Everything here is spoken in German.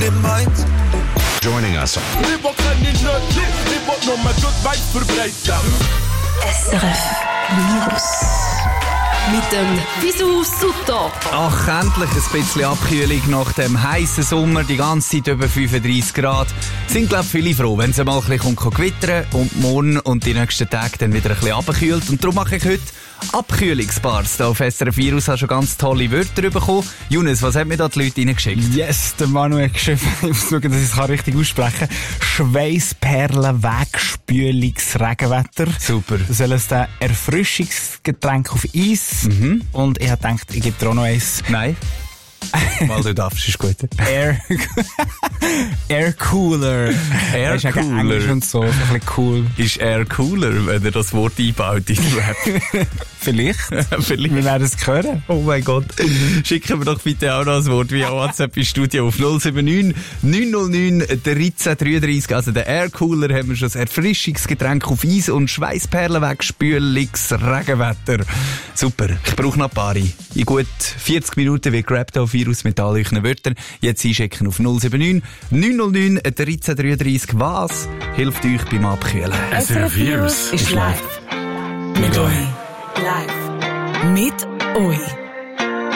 nicht meins. Joining us. SRF Virus. Mit dem Wieso Sutter. Ach, endlich ein bisschen Abkühlung nach dem heißen Sommer, die ganze Zeit über 35 Grad. Sind, glaube ich, viele froh, wenn es mal ein bisschen gewittern und morgen und die nächsten Tage dann wieder ein bisschen abkühlt. Und darum mache ich heute Abkühlungsbars. Da auf SRF Virus hast du schon ganz tolle Wörter bekommen. Jonas, was haben mir da die Leute reingeschickt? Yes, der Manuel hat geschrieben, ich muss schauen, dass ich es richtig aussprechen kann. Schweissperlen, Wegspülungsregenwetter. Super. Das soll es ein Erfrischungsgetränk auf Eis. Und ich habe gedacht, ich gebe dir auch noch eins. Nein. Mal du darfst, ist gut. Air Cooler. Air das ist Cooler. Englisch und so, ein bisschen cool. Ist Air Cooler, wenn er das Wort einbaut in den Rap? Vielleicht. Vielleicht. Wir werden es hören. Oh mein Gott. Schicken wir doch bitte auch noch ein Wort via WhatsApp ins Studio auf 079 909 1333. Also der Air Cooler haben wir schon, das Erfrischungsgetränk auf Eis und Schweissperlen Wegspülungsregenwetter. Super. Ich brauche noch ein paar. In gut 40 Minuten wird gerappt auf Virus mit all euren Wörtern. Jetzt einschicken auf 079 909 1333. Was hilft euch beim Abkühlen? SRF Virus ist live. Mit euch. Live. Mit euch.